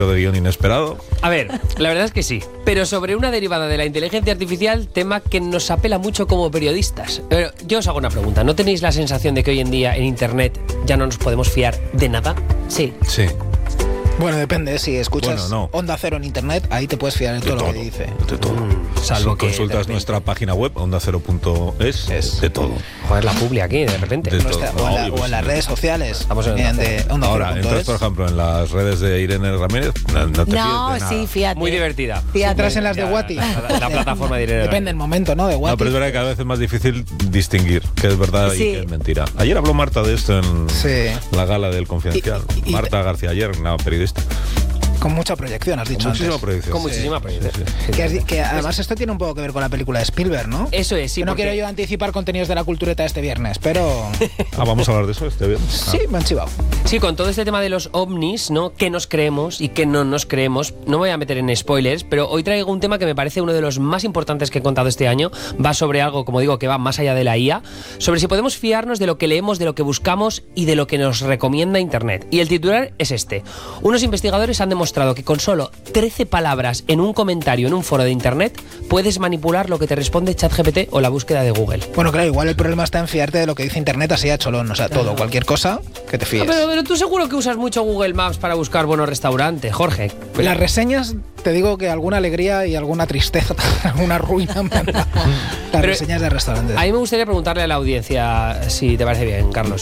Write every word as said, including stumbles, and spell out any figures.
de guión inesperado. A ver, la verdad es que sí, pero sobre una derivada de la inteligencia artificial, tema que nos apela mucho como periodistas. Pero yo os hago una pregunta, ¿no tenéis la sensación de que hoy en día en Internet ya no nos podemos fiar de nada? Sí. Sí. Bueno, depende, si escuchas Bueno, no. Onda Cero en Internet, ahí te puedes fiar de todo, De todo, lo que dice. de todo. Mm, salvo si que consultas de repente- nuestra página web, onda cero punto es, Es. de todo. Joder, la publi aquí, de repente. De Nuestra- todo. o, en la- No, o en las redes sociales. Estamos en en Onda de Onda Ahora, Cero punto entras, es. por ejemplo, en las redes de Irene Ramírez, no, no te fíes No, de nada. sí, fíjate. Muy divertida. Fíjate. Entras en las de Ya, Wati. La, la- la plataforma de Irene. Depende del momento, ¿no? De Wati. No, pero es verdad que cada vez es más difícil distinguir qué es verdad Sí. y qué es mentira. Ayer habló Marta de esto en Sí. la gala del Confidencial. Y- y- y- Marta García ayer, una periodista. Con mucha proyección, has dicho Con muchísima antes. proyección. Con muchísima proyección. Que, has di- que además esto tiene un poco que ver con la película de Spielberg, ¿no? Eso es, sí. Que no porque- quiero yo anticipar contenidos de la cultureta este viernes, pero Ah, vamos a hablar de eso este viernes. sí, me han chivado. Sí, con todo este tema de los ovnis, ¿no? ¿Qué nos creemos y qué no nos creemos? No me voy a meter en spoilers, pero hoy traigo un tema que me parece uno de los más importantes que he contado este año. Va sobre algo, como digo, que va más allá de la I A, sobre si podemos fiarnos de lo que leemos, de lo que buscamos y de lo que nos recomienda Internet. Y el titular es este. Unos investigadores han demostrado que con solo trece palabras en un comentario en un foro de Internet puedes manipular lo que te responde ChatGPT o la búsqueda de Google. Bueno, claro, igual el problema está en fiarte de lo que dice Internet así a cholón, o sea, todo, cualquier cosa que te fíes. No, pero, pero tú seguro que usas mucho Google Maps para buscar buenos restaurantes, Jorge. Las reseñas, te digo que alguna alegría y alguna tristeza, alguna ruina me han dado. Las Pero reseñas de restaurantes. A mí me gustaría preguntarle a la audiencia, si te parece bien, Carlos.